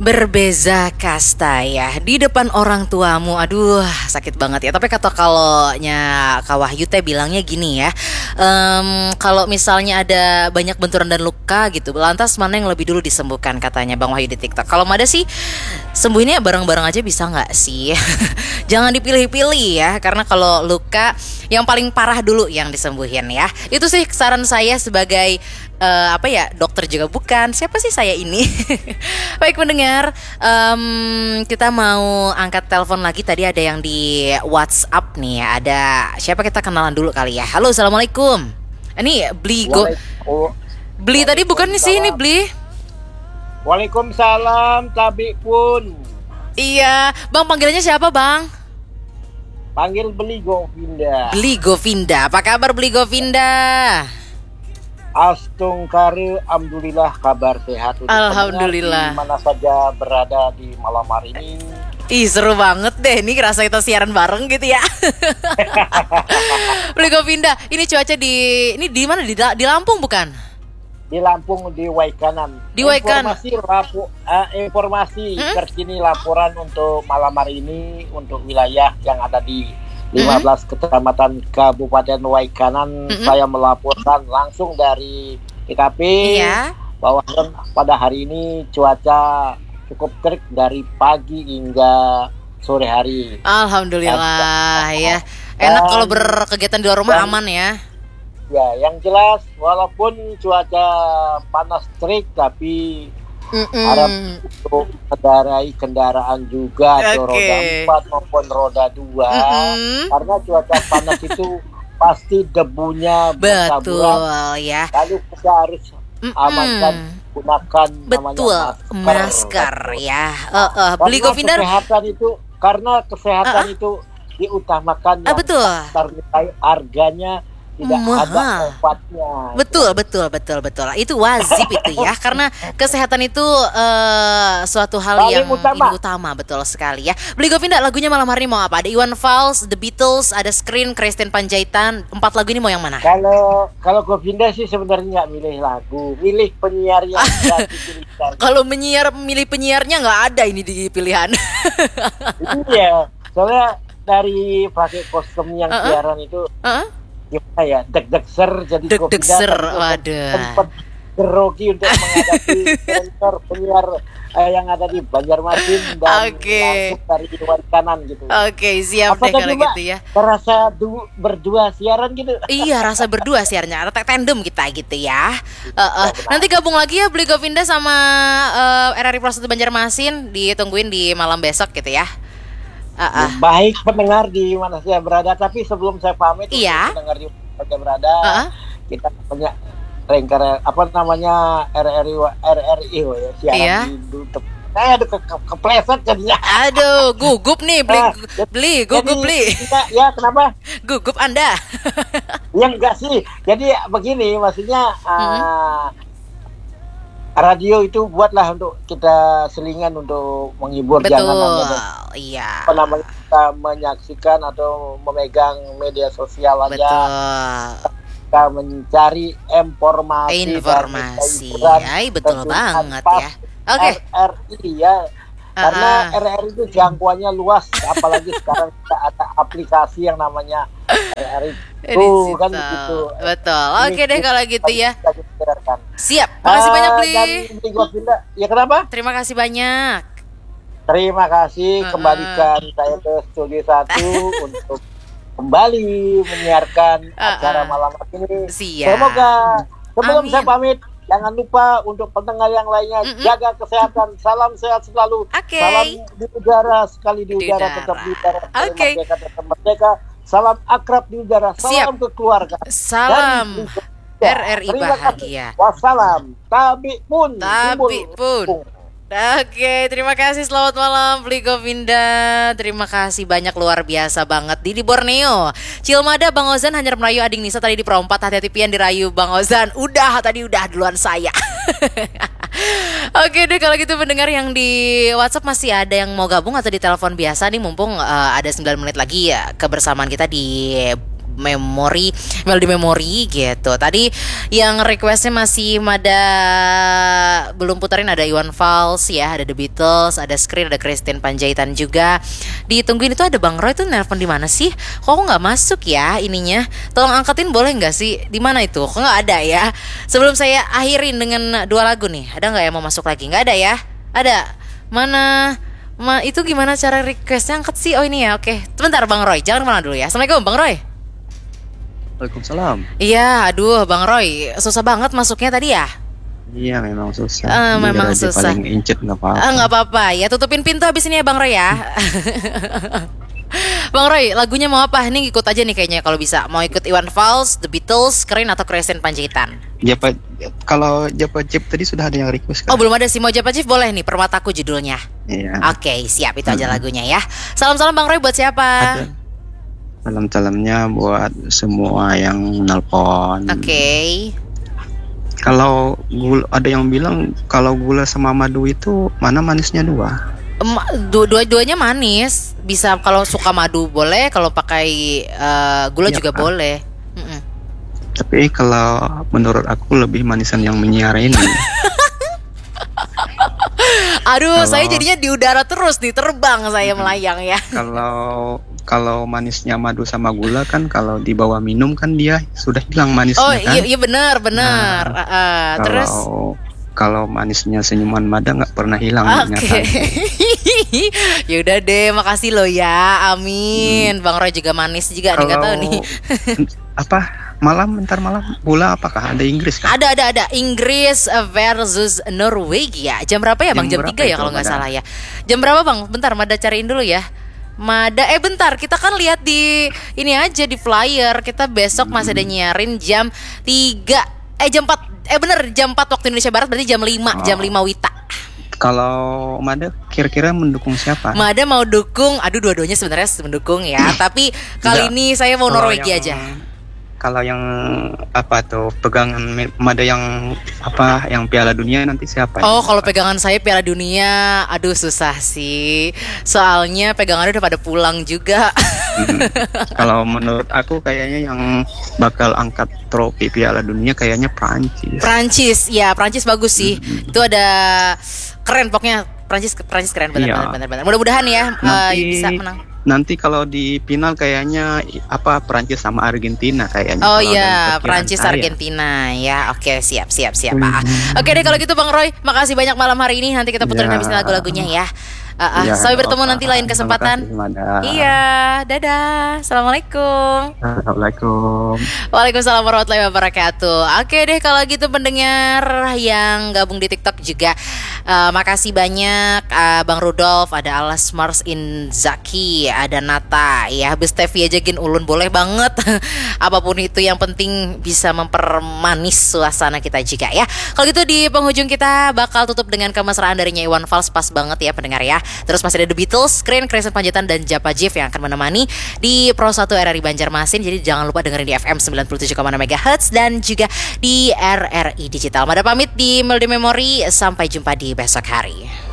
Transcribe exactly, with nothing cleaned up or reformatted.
Berbeza kasta ya di depan orang tuamu. Aduh, sakit banget ya. Tapi kata kalonya Kak Wahyu teh bilangnya gini ya. Em, kalau misalnya ada banyak benturan dan luka gitu, lantas mana yang lebih dulu disembuhkan katanya Bang Wahyu di TikTok. Kalau Mada sih sembuhinnya bareng-bareng aja bisa nggak sih? Jangan dipilih-pilih ya, karena kalau luka yang paling parah dulu yang disembuhin ya. Itu sih saran saya sebagai eh, apa ya, dokter juga bukan. Siapa sih saya ini? Baik pendengar, em, kita mau angkat telepon lagi. Tadi ada yang di WhatsApp nih ya. Ada siapa, kita kenalan dulu kali ya. Halo, assalamualaikum. Ini Bli go. Bli tadi bukan nih sih, ini Bli. Waalaikumsalam, Tabi pun. Iya, Bang panggilannya siapa Bang? Panggil Beli Govinda. Bli Govinda. Apa kabar Bli Govinda? Astung kare, alhamdulillah kabar sehat. Untuk Alhamdulillah. di mana saja berada di malam hari ini. Ih seru banget deh, ini kerasa kita siaran bareng gitu ya. Bli Govinda, ini cuaca di ini di mana, di, di Lampung bukan? Di Lampung, di Waikanan. Di Waikanan. Informasi lapu, uh, informasi hmm? terkini laporan untuk malam hari ini untuk wilayah yang ada di lima belas mm-hmm. kecamatan Kabupaten Waikanan. Mm-hmm. Saya melaporkan langsung dari T K P iya. bahwa pada hari ini cuaca cukup terik dari pagi hingga sore hari. Alhamdulillah ya. Enak dan, kalau berkegiatan di luar rumah dan, aman ya. Ya, yang jelas walaupun cuaca panas terik tapi Mm-mm. harap untuk mengendarai kendaraan juga okay. roda empat maupun roda dua. Mm-mm. Karena cuaca panas itu pasti debunya bertaburan. Betul ya. Lalu kita harus Mm-mm. amankan gunakan betul namanya masker, masker ya. Uh, uh, Beli Govinda. Kesehatan itu karena kesehatan uh-uh. itu diutamakan. Uh, betul. Ternilai harganya tidak mahal. Ada obatnya. Betul, betul, betul, betul. Itu wajib itu ya, karena kesehatan itu uh, suatu hal Paling yang utama. Ini utama, betul sekali ya. Beli Govinda, lagunya malam hari ini mau apa? Ada Iwan Fals, The Beatles, ada Screen, Christian Panjaitan. Empat lagu ini mau yang mana? Kalau kalau Govinda sih sebenarnya nggak milih lagu, milih penyiar yang dipilihkan. Kalau menyiar, milih penyiarnya nggak ada ini di pilihan. Iya, soalnya dari pakai kostum yang uh-uh. siaran itu. Uh-uh. Gimana ya, deg-deg ser jadi deg-deg ser, waduh. Tempat grogi untuk menghadapi sensor penyiar eh, yang ada di Banjarmasin dan okay. langsung dari luar kanan gitu. Oke, okay, siap deh kalau gitu ya. Terasa du- berdua siaran gitu. Iya, rasa berdua siarnya, tandem kita gitu ya. Uh, uh. Nanti gabung lagi ya Beli Govinda sama uh, R R I Pro satu Banjarmasin, ditungguin di malam besok gitu ya. Uh, uh. Baik pendengar di mana saya berada, tapi sebelum saya pamit iya. untuk pendengar di mana saya berada, uh-uh. kita punya rengker apa namanya R R I R R I ya siaran iya. di YouTube. Saya ada ke, ke, kepleset jadinya. Aduh, gugup nih beli nah, beli gugup jadi, beli. Kita, ya kenapa? Gugup Anda. Ya enggak sih. Jadi begini maksudnya. Mm-hmm. Uh, Radio itu buatlah untuk kita selingan untuk menghibur. Betul, jangan hanya iya. apa namanya kita menyaksikan atau memegang media sosial aja. Betul. Kita mencari informasi. Informasi, ay, betul banget ya. Oke. Okay. R R I ya. Karena uh-huh. R R I itu jangkauannya luas, apalagi sekarang kita ada aplikasi yang namanya R R I. Tuh kan gitu. Betul. Oke okay deh kalau gitu ya. Siap. Makasih Makasih uh, banyak Bli. Ya kenapa? Terima kasih banyak. Terima kasih. Uh-uh. Kembalikan saya ke studio satu untuk kembali menyiarkan uh-uh. acara malam ini. Siap. Semoga sebelum Amin. saya pamit, jangan lupa untuk pendengar yang lainnya Mm-mm. jaga kesehatan. Salam sehat selalu. Okay. Salam di udara, sekali di, di udara, udara tetap di udara. Okay. Merdeka tetap merdeka. Salam akrab di udara. Salam Siap. Ke keluarga. Salam R R I bahagia. Wassalam. Tabi pun. Tabi pun. Oke, terima kasih, selamat malam Bli Govinda. Terima kasih banyak, luar biasa banget. Didi Borneo, Cilmada, Bang Ozan hanya merayu Ading Nisa tadi di Pro empat. Hati-hati pian dirayu Bang Ozan. Udah, tadi udah duluan saya. Oke deh kalau gitu pendengar yang di WhatsApp masih ada yang mau gabung atau di telepon biasa nih, mumpung uh, ada sembilan menit lagi ya kebersamaan kita di Memory, Melody Memory gitu. Tadi yang requestnya masih Mada belum putarin, ada Iwan Fals ya, ada The Beatles, ada Screen, ada Christine Panjaitan juga. Ditungguin itu ada Bang Roy tuh nelpon di mana sih? Kok nggak masuk ya ininya? Tolong angkatin boleh nggak sih? Di mana itu? Kok nggak ada ya? Sebelum saya akhirin dengan dua lagu nih, ada nggak yang mau masuk lagi? Nggak ada ya? Ada? Mana? Ma, itu gimana cara requestnya angkat sih? Oh ini ya, oke. Sebentar Bang Roy, jangan kemana dulu ya. Assalamualaikum Bang Roy. Waalaikumsalam. Iya, aduh Bang Roy, susah banget masuknya tadi ya? Iya memang susah. Uh, memang Biar susah. Paling incet nggak apa-apa. Ah, nggak apa-apa ya, tutupin pintu habis ini ya Bang Roy ya. Bang Roy, lagunya mau apa? Ini ikut aja nih kayaknya kalau bisa. Mau ikut Iwan Fals, The Beatles, Keren atau Christine Panjaitan? Japa, kalau Japa Jeep tadi sudah ada yang request kan? Oh belum ada sih, mau Japa Chief boleh nih, Permataku judulnya. Iya. Oke siap, itu aja Hmm. lagunya ya. Salam-salam Bang Roy buat siapa? Ada. Salam-salamnya buat semua yang nelpon. Oke. Kalau gula, ada yang bilang kalau gula sama madu itu mana manisnya dua? Em, du- Dua-duanya manis. Bisa kalau suka madu boleh, kalau pakai eh, gula Iya, juga Kak. boleh. Mm-mm. Tapi kalau menurut aku lebih manisan yang menyiar ini. Aduh, Kalau- saya jadinya di udara terus nih, terbang saya melayang ya. Kalau kalau manisnya madu sama gula kan kalau dibawa minum kan dia sudah hilang manisnya Oh kan. iya, iya benar benar. Nah, Ah, ah, Kalau terus kalau manisnya senyuman Mada nggak pernah hilang oke. ternyata. Ya udah deh, makasih lo ya. Amin. Bang Roy juga manis juga nih, nggak tahu nih. Apa malam bentar malam bola apakah ada Inggris kan? Ada ada ada Inggris versus Norwegia. Jam berapa ya Bang? Jam Jam berapa tiga ya itu, kalau nggak Mada? salah ya. Jam berapa Bang? Bentar Mada cariin dulu ya. Mada eh bentar, kita kan lihat di ini aja di flyer. Kita besok masih ada nyiarin jam tiga eh jam empat eh bener jam empat waktu Indonesia Barat, berarti jam lima, Oh. jam lima Wita. Kalau Mada kira-kira mendukung siapa? Mada mau dukung, aduh dua-duanya sebenarnya mendukung ya, tapi kali Enggak. ini saya mau Kalau Norwegia yang- aja. Kalau yang apa tuh pegangan Mada yang apa yang Piala Dunia nanti siapa? Oh, kalau pegangan saya Piala Dunia, aduh susah sih. Soalnya pegangannya udah pada pulang juga. Hmm. Kalau menurut aku kayaknya yang bakal angkat trofi Piala Dunia kayaknya Prancis. Prancis, ya Prancis bagus sih. Itu ada keren pokoknya. Prancis Prancis keren benar Iya. benar benar benar. Mudah-mudahan ya eh, Nanti- bisa menang. Nanti kalau di final kayaknya apa Prancis sama Argentina kayaknya. Oh Kalau dari iya, perkiraan Prancis saya. Argentina ya. Oke, siap siap siap Pak. Oke deh kalau gitu Bang Roy, makasih banyak malam hari ini. Nanti kita puterin Ya. habis ini lagu-lagunya ya. Uh, uh, Iya, sampai bertemu apa-apa. nanti lain kesempatan. Terima kasih, Mada. Iya, dadah. Assalamualaikum. Assalamualaikum. Waalaikumsalam warahmatullahi wabarakatuh. Oke deh kalau gitu pendengar yang gabung di TikTok juga uh, makasih banyak uh, Bang Rudolf, ada Alas Mars Inzaki, ada Nata, ya habis Tevi aja Gin Ulun boleh banget. Apapun itu yang penting bisa mempermanis suasana kita juga ya. Kalau gitu di penghujung kita bakal tutup dengan kemesraan dari Nyai Iwan Fals, pas banget ya pendengar ya. Terus masih ada The Beatles, Keren, Christine Panjaitan dan Japa Jive yang akan menemani di Pro satu R R I Banjarmasin. Jadi jangan lupa dengerin di F M sembilan puluh tujuh koma enam MHz dan juga di R R I Digital. Mada pamit di Melody Memory, sampai jumpa di besok hari.